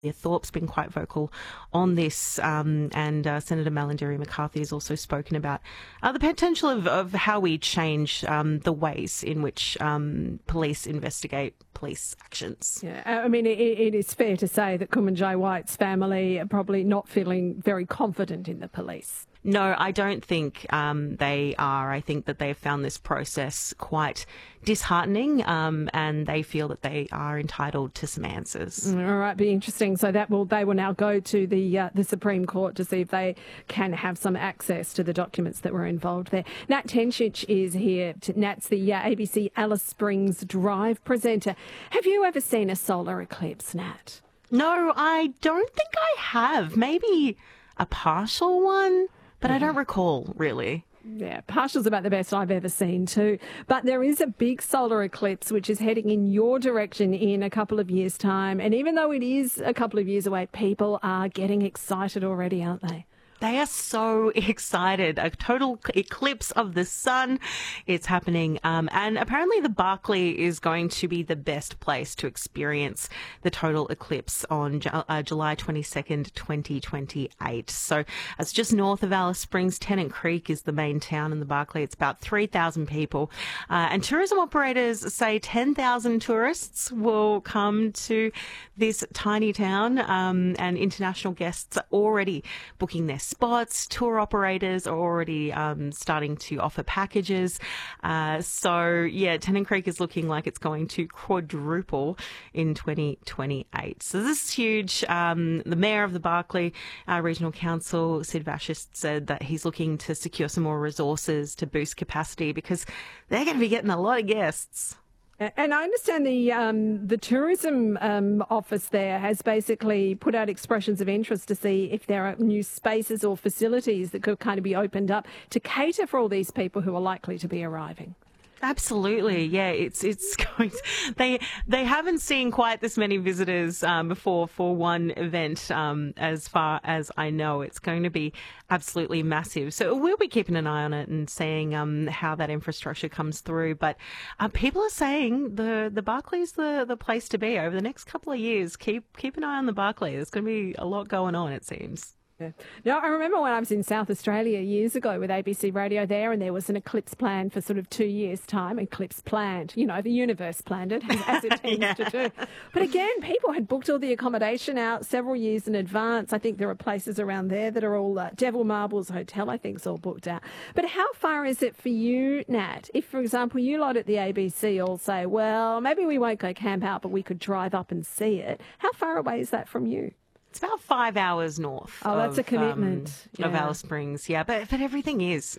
Thorpe's been quite vocal on this, and Senator Malarndirri McCarthy has also spoken about the potential of how we change the ways in which police investigate police actions. Yeah, I mean, it is fair to say that Kumanjayi White's family are probably not feeling very confident in the police. No, I don't think they are. I think that they've found this process quite disheartening, and they feel that they are entitled to some answers. All right, be interesting. So they will now go to the Supreme Court to see if they can have some access to the documents that were involved there. Nat Tencic is here. Nat's the ABC Alice Springs Drive presenter. Have you ever seen a solar eclipse, Nat? No, I don't think I have. Maybe a partial one, but I don't recall, really. Yeah, partial's about the best I've ever seen too. But there is a big solar eclipse which is heading in your direction in a couple of years' time. And even though it is a couple of years away, people are getting excited already, aren't they? They are so excited. A total eclipse of the sun. It's happening. And apparently the Barkly is going to be the best place to experience the total eclipse on July 22nd, 2028. So it's just north of Alice Springs. Tennant Creek is the main town in the Barkly. It's about 3,000 people. And tourism operators say 10,000 tourists will come to this tiny town. And international guests are already booking their spots. Tour operators are already starting to offer packages. So, Tennant Creek is looking like it's going to quadruple in 2028. So this is huge. The Mayor of the Barkly Regional Council, Sid Vashist, said that he's looking to secure some more resources to boost capacity because they're going to be getting a lot of guests. And I understand the tourism office there has basically put out expressions of interest to see if there are new spaces or facilities that could kind of be opened up to cater for all these people who are likely to be arriving. Absolutely, yeah. It's going. They haven't seen quite this many visitors before for one event. As far as I know, it's going to be absolutely massive. So we'll be keeping an eye on it and seeing how that infrastructure comes through. But people are saying the Barkly's the place to be over the next couple of years. Keep an eye on the Barkly. There's going to be a lot going on, it seems. Yeah. No, I remember when I was in South Australia years ago with ABC Radio there, and there was an eclipse planned for sort of 2 years' time. Eclipse planned, the universe planned it, as it tends to do. But again, people had booked all the accommodation out several years in advance. I think there are places around there that are all Devil Marbles Hotel, I think, is all booked out. But how far is it for you, Nat? If, for example, you lot at the ABC all say, well, maybe we won't go camp out, but we could drive up and see it. How far away is that from you? It's about 5 hours north. Oh, that's a commitment. Of Alice Springs, yeah. But everything is,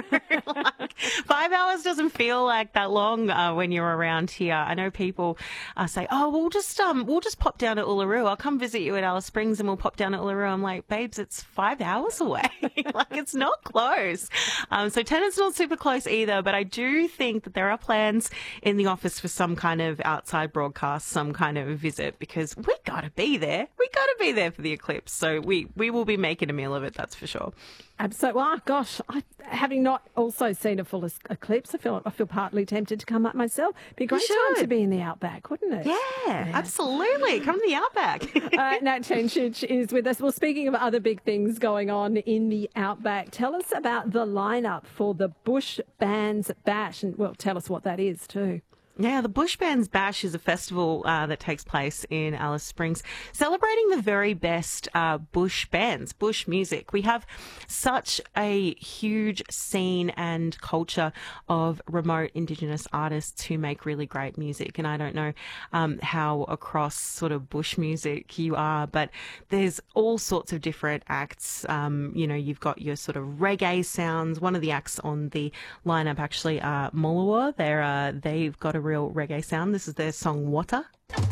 like 5 hours doesn't feel like that long when you're around here. I know people say, "Oh, we'll just pop down to Uluru. I'll come visit you at Alice Springs, and we'll pop down to Uluru." I'm like, babes, it's 5 hours away. Like it's not close. So Tennant's not super close either. But I do think that there are plans in the office for some kind of outside broadcast, some kind of visit, because we got to be there. We got to be there for the eclipse, so we will be making a meal of it, that's for sure. Absolutely. Well, gosh, having not also seen a full eclipse, I feel partly tempted to come up myself. Be a great time to be in the outback, wouldn't it? Yeah, absolutely. Come to the outback. Nat Tencic is with us. Well, speaking of other big things going on in the outback, tell us about the lineup for the Bush Bands Bash, and tell us what that is too. Yeah, the Bush Bands Bash is a festival that takes place in Alice Springs, celebrating the very best bush bands, bush music. We have such a huge scene and culture of remote Indigenous artists who make really great music. And I don't know how across sort of bush music you are, but there's all sorts of different acts. You've got your sort of reggae sounds. One of the acts on the lineup actually are Mullawa. They've got a real reggae sound. This is their song Water.